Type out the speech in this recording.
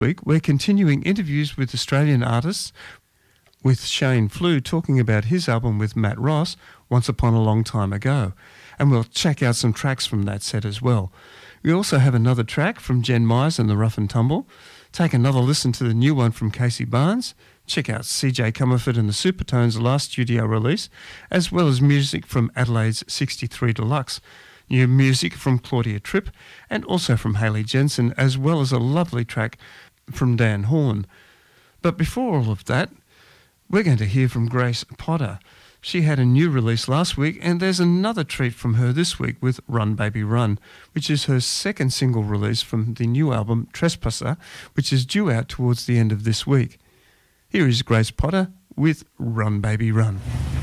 Week, we're continuing interviews with Australian artists, with Shane Flew talking about his album with Matt Ross, Once Upon a Long Time Ago. And we'll check out some tracks from that set as well. We also have another track from Jen Myers and the Rough and Tumble. Take another listen to the new one from Casey Barnes. Check out CJ Comerford and the Supertones' last studio release, as well as music from Adelaide's 63 Deluxe. New music from Claudia Tripp and also from Hayley Jensen, as well as a lovely track from Dan Horn. But before all of that, we're going to hear from Grace Potter. She had a new release last week, and there's another treat from her this week with Run Baby Run, which is her second single release from the new album Trespasser, which is due out towards the end of this week. Here is Grace Potter with Run Baby Run.